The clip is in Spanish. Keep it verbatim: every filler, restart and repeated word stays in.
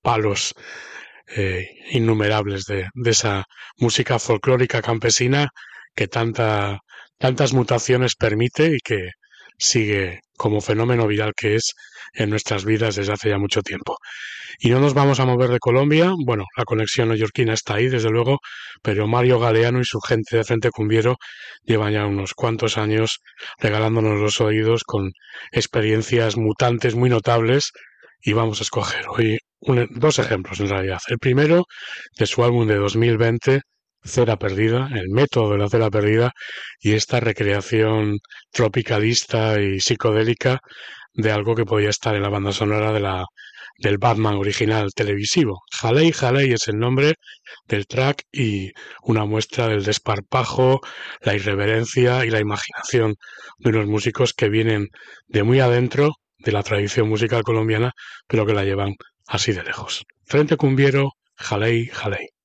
palos eh, innumerables de, de esa música folclórica campesina que tanta, tantas mutaciones permite y que sigue como fenómeno viral que es en nuestras vidas desde hace ya mucho tiempo. Y no nos vamos a mover de Colombia, bueno, la conexión neoyorquina está ahí, desde luego, pero Mario Galeano y su gente de Frente Cumbiero llevan ya unos cuantos años regalándonos los oídos con experiencias mutantes muy notables y vamos a escoger hoy un, dos ejemplos en realidad. El primero de su álbum de dos mil veinte, Cera Perdida, el método de la cera perdida y esta recreación tropicalista y psicodélica de algo que podía estar en la banda sonora de la del Batman original televisivo. Jalei Jalei es el nombre del track y una muestra del desparpajo, la irreverencia y la imaginación de unos músicos que vienen de muy adentro de la tradición musical colombiana, pero que la llevan así de lejos. Frente Cumbiero, Jalei Jalei.